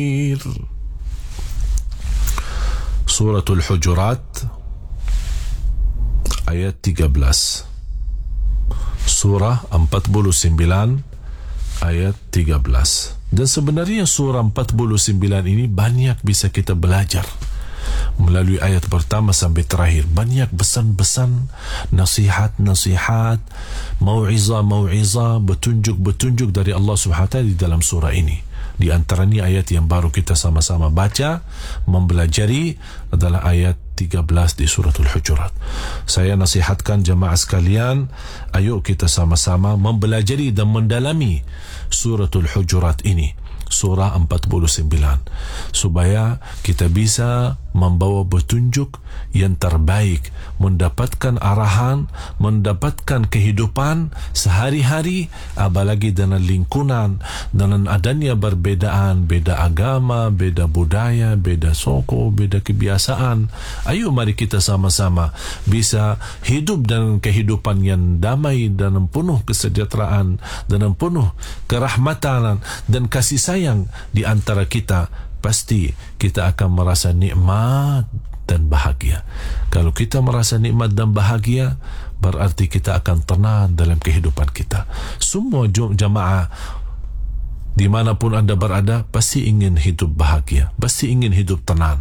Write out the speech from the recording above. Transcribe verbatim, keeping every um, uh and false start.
Suratul Hujurat ayat tiga belas. Surah empat puluh sembilan ayat tiga belas. Dan sebenarnya surah empat puluh sembilan ini banyak bisa kita belajar melalui ayat pertama sampai terakhir. Banyak pesan-pesan, nasihat-nasihat, mau'izah-mau'izah, betunjuk-betunjuk dari Allah Subhanahu wa taala di dalam surah ini. Di antaranya ayat yang baru kita sama-sama baca, mempelajari adalah ayat tiga belas di suratul Hujurat. Saya nasihatkan jemaah sekalian, ayo kita sama-sama mempelajari dan mendalami suratul Hujurat ini, surah empat puluh sembilan, supaya kita bisa membawa petunjuk yang terbaik, mendapatkan arahan, mendapatkan kehidupan sehari-hari, apalagi dengan lingkungan, dengan adanya perbedaan, beda agama, beda budaya, beda suku, beda kebiasaan. Ayo mari kita sama-sama bisa hidup dengan kehidupan yang damai dan penuh kesejahteraan, dan penuh kerahmatan dan kasih sayang di antara kita. Pasti kita akan merasa nikmat dan bahagia. Kalau kita merasa nikmat dan bahagia, berarti kita akan tenang dalam kehidupan kita. Semua jamaah dimanapun anda berada pasti ingin hidup bahagia, pasti ingin hidup tenang.